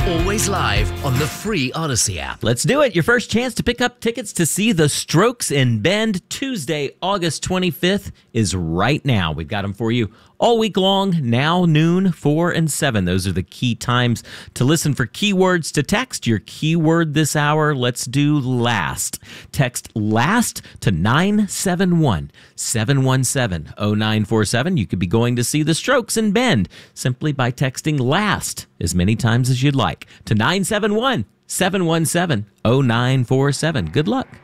Always live on the free Odyssey app. Let's do it. Your first chance to pick up tickets to see the Strokes in Bend Tuesday, August 25th is right now. We've got them for you all week long, now, noon, 4, and 7. Those are the key times to listen for keywords to text. Your keyword this hour, let's do last. Text last to 971-717-0947. You could be going to see the Strokes in Bend simply by texting last as many times as you'd like to 971-717-0947. Good luck.